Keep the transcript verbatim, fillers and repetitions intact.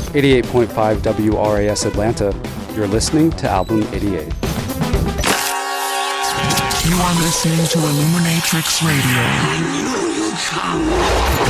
eighty-eight point five W R A S Atlanta. You're listening to Album eighty-eight. You are listening to Illuminatrix Radio.